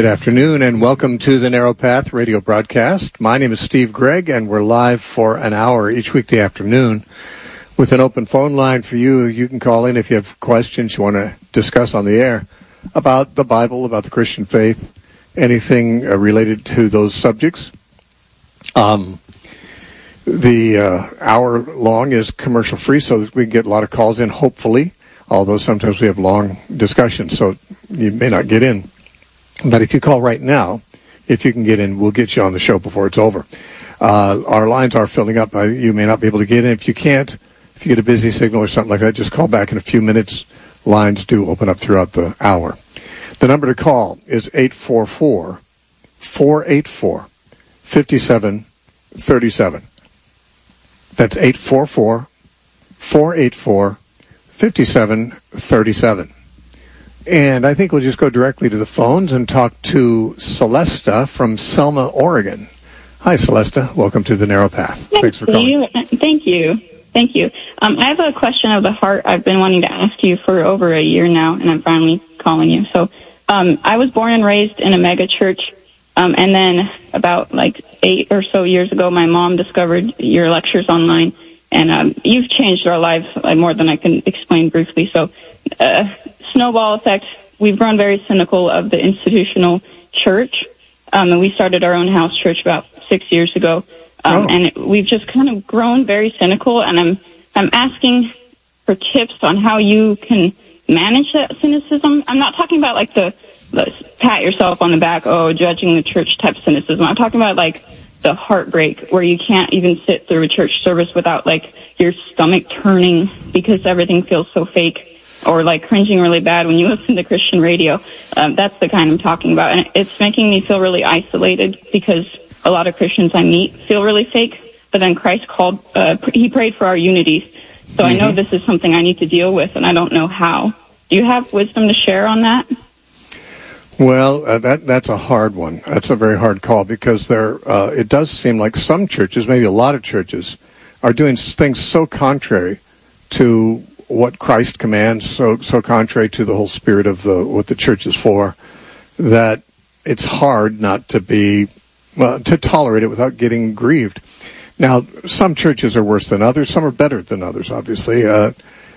Good afternoon and welcome to the Narrow Path radio broadcast. My name is Steve Gregg and we're live for an hour each weekday afternoon with an open phone line for you. You can call in if you have questions you want to discuss on the air about the Bible, about the Christian faith, anything related to those subjects. The hour long is commercial free so that we can get a lot of calls in, hopefully, although sometimes we have long discussions, so you may not get in. But if you call right now, if you can get in, we'll get you on the show before it's over. Our lines are filling up. You may not be able to get in. If you can't, if you get a busy signal or something like that, just call back in a few minutes. Lines do open up throughout the hour. The number to call is 844-484-5737. That's 844-484-5737. And I think we'll just go directly to the phones and talk to Celesta from Selma, Oregon. Hi, Celesta. Welcome to the Narrow Path. Thanks for calling. Thank you. I have a question of the heart I've been wanting to ask you for over a year now, and I'm finally calling you. So I was born and raised in a mega church, and then about 8 or so years ago, my mom discovered your lectures online, and you've changed our lives more than I can explain briefly. So snowball effect, we've grown very cynical of the institutional church, and we started our own house church about 6 years ago. And we've just kind of grown very cynical, and I'm asking for tips on how you can manage that cynicism. I'm not talking about the pat yourself on the back, judging the church type cynicism. I'm talking about the heartbreak where you can't even sit through a church service without your stomach turning because everything feels so fake, or cringing really bad when you listen to Christian radio. That's the kind I'm talking about, and it's making me feel really isolated because a lot of Christians I meet feel really fake, but then Christ he prayed for our unity. So I know this is something I need to deal with, and I don't know how. Do you have wisdom to share on that? Well, that's a hard one. That's a very hard call because it does seem like some churches, maybe a lot of churches, are doing things so contrary to what Christ commands, so contrary to the whole spirit of what the church is for, that it's hard not to to tolerate it without getting grieved. Now, some churches are worse than others. Some are better than others, obviously.